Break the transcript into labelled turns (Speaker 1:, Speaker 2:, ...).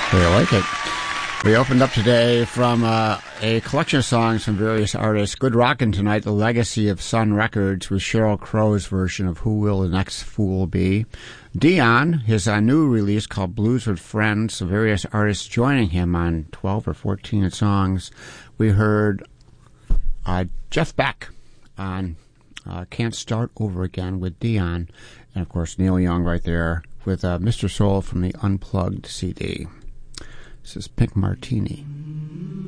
Speaker 1: We like it. We opened up today from a collection of songs from various artists. Good Rockin' tonight, The Legacy of Sun Records with Sheryl Crow's version of Who Will the Next Fool Be. Dion, his new release called Blues with Friends, so various artists joining him on 12 or 14 songs. We heard Jeff Beck on Can't Start Over Again with Dion. And, of course, Neil Young right there with Mr. Soul from the Unplugged CD. This is Pink Martini.